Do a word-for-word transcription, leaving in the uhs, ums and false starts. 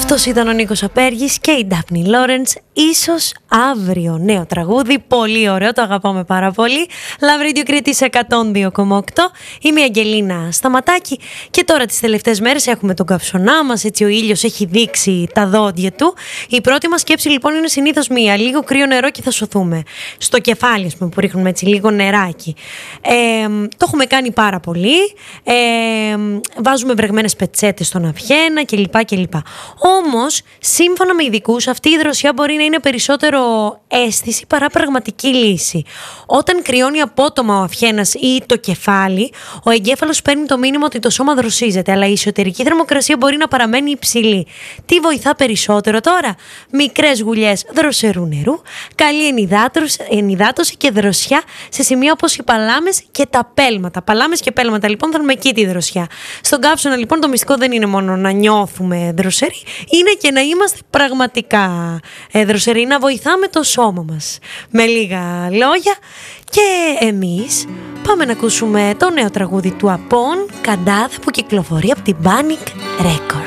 Αυτός ήταν ο Νίκος Απέργης και η Ντάφνη Λόρενς. Ίσως αύριο νέο τραγούδι, πολύ ωραίο, το αγαπάμε πάρα πολύ. Love Radio Κρήτης εκατόν δύο κόμμα οκτώ. Είμαι η Αγγελίνα Σταματάκη και τώρα τις τελευταίες μέρες έχουμε τον καυσονά μας, έτσι ο ήλιος έχει δείξει τα δόντια του. Η πρώτη μας σκέψη λοιπόν είναι συνήθως μία, λίγο κρύο νερό και θα σωθούμε. Στο κεφάλι, ας πούμε, που ρίχνουμε έτσι λίγο νεράκι. Ε, το έχουμε κάνει πάρα πολύ. Ε, βάζουμε βρεγμένες πετσέτες στον αυγένα κλπ. κλπ. Όμως, σύμφωνα με ειδικούς, αυτή η δροσιά μπορεί να είναι περισσότερο αίσθηση παρά πραγματική λύση. Όταν κρυώνει απότομα ο αυγένας ή το κεφάλι, ο εγκέφαλος παίρνει το μήνυμα ότι το σώμα δροσίζεται, αλλά η εσωτερική θερμοκρασία μπορεί να παραμένει υψηλή. Τι βοηθά περισσότερο τώρα? Μικρές γουλιές δροσερού νερού, καλή ενυδάτωση και δροσιά σε σημεία όπως οι παλάμες και τα πέλματα. Παλάμες και πέλματα λοιπόν θέλουμε εκεί τη δροσιά. Στον καύσωνα λοιπόν το μυστικό δεν είναι μόνο να νιώθουμε δροσεροί, είναι και να είμαστε πραγματικά ε, δροσεροί, να βοηθάμε το σώμα μας. Με λίγα λόγια, και εμείς πάμε να ακούσουμε το νέο τραγούδι του Απών, Καντάδα, που κυκλοφορεί από την Panic Records.